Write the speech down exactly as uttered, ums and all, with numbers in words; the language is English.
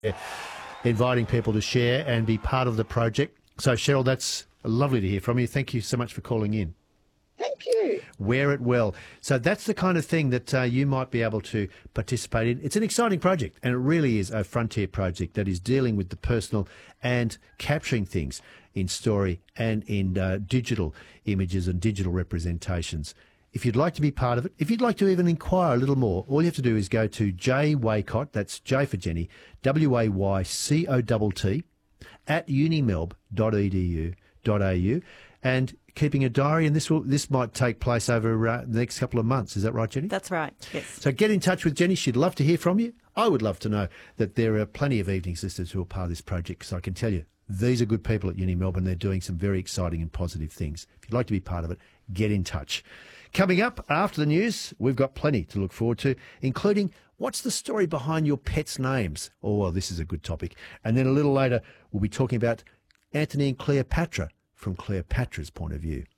inviting people to share and be part of the project. So, Cheryl, that's lovely to hear from you. Thank you so much for calling in. Thank you. Wear it well. So that's the kind of thing that uh, you might be able to participate in. It's an exciting project, and it really is a frontier project that is dealing with the personal and capturing things in story and in uh, digital images and digital representations. If you'd like to be part of it, if you'd like to even inquire a little more, all you have to do is go to J Waycott, that's J for Jenny, W A Y C O T T, at unimelb dot e d u dot a u, and keeping a diary, and this will this might take place over uh, the next couple of months. Is that right, Jenny? That's right, yes. So get in touch with Jenny. She'd love to hear from you. I would love to know that there are plenty of evenings listeners who are part of this project, because I can tell you these are good people at Uni Melbourne. They're doing some very exciting and positive things. If you'd like to be part of it, get in touch. Coming up after the news, we've got plenty to look forward to, including what's the story behind your pets' names? Oh, well, this is a good topic. And then a little later, we'll be talking about Anthony and Cleopatra from Cleopatra's point of view.